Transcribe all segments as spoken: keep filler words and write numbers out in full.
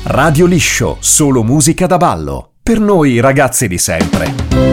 Radio Liscio, solo musica da ballo. Per noi ragazzi di sempre.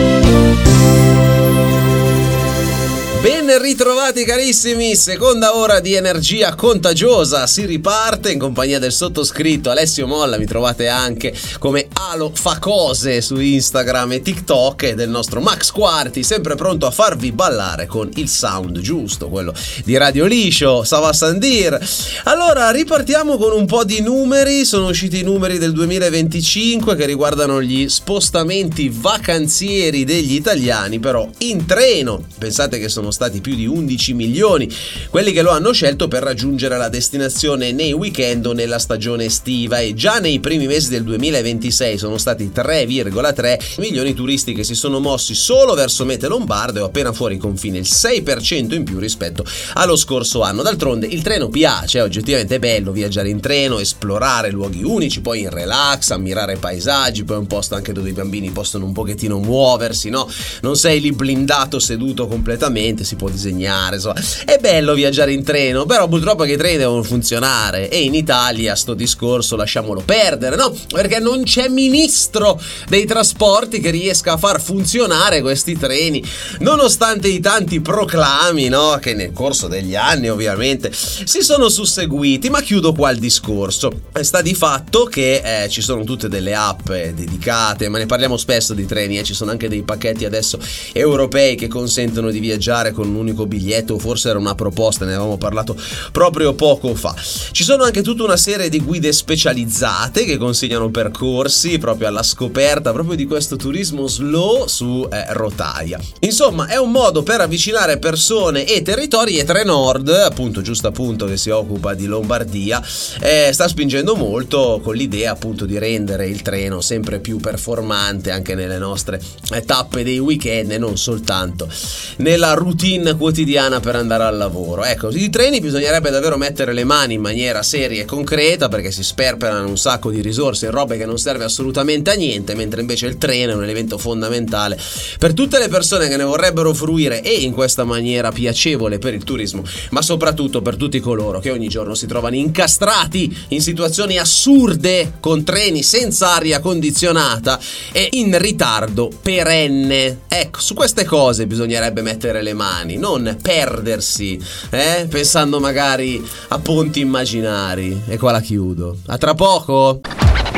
Ben ritrovati carissimi, seconda ora di energia contagiosa, si riparte in compagnia del sottoscritto Alessio Molla, mi trovate anche come Alo fa cose su Instagram e TikTok, e del nostro Max Quarti, sempre pronto a farvi ballare con il sound giusto, quello di Radio Liscio, Sava Sandir. Allora ripartiamo con un po' di numeri, sono usciti i numeri del duemilaventicinque che riguardano gli spostamenti vacanzieri degli italiani, però in treno. Pensate che sono stati più di undici milioni quelli che lo hanno scelto per raggiungere la destinazione nei weekend o nella stagione estiva, e già nei primi mesi del duemilaventisei sono stati tre virgola tre milioni i turisti che si sono mossi solo verso mete lombarde o appena fuori confine, il sei per cento in più rispetto allo scorso anno. D'altronde il treno piace, oggettivamente è bello viaggiare in treno, esplorare luoghi unici, poi in relax, ammirare paesaggi, poi è un posto anche dove i bambini possono un pochettino muoversi, no? Non sei lì blindato seduto completamente, si può disegnare, insomma è bello viaggiare in treno, però purtroppo che i treni devono funzionare, e in Italia sto discorso lasciamolo perdere, no? Perché non c'è ministro dei trasporti che riesca a far funzionare questi treni, nonostante i tanti proclami, no? Che nel corso degli anni ovviamente si sono susseguiti. Ma chiudo qua il discorso. Sta di fatto che eh, ci sono tutte delle app dedicate, ma ne parliamo spesso di treni, eh? Ci sono anche dei pacchetti adesso europei che consentono di viaggiare con un unico biglietto, forse era una proposta, ne avevamo parlato proprio poco fa. Ci sono anche tutta una serie di guide specializzate che consigliano percorsi proprio alla scoperta proprio di questo turismo slow su eh, rotaia. Insomma è un modo per avvicinare persone e territori, e Trenord, appunto giusto appunto che si occupa di Lombardia, eh, sta spingendo molto con l'idea appunto di rendere il treno sempre più performante anche nelle nostre eh, tappe dei weekend e non soltanto nella routine quotidiana per andare al lavoro. Ecco, i treni bisognerebbe davvero mettere le mani in maniera seria e concreta, perché si sperperano un sacco di risorse in robe che non serve assolutamente a niente, mentre invece il treno è un elemento fondamentale per tutte le persone che ne vorrebbero fruire, e in questa maniera piacevole per il turismo, ma soprattutto per tutti coloro che ogni giorno si trovano incastrati in situazioni assurde con treni senza aria condizionata e in ritardo perenne. Ecco, su queste cose bisognerebbe mettere le mani, non perdersi eh? pensando magari a ponti immaginari. E qua la chiudo. A tra poco.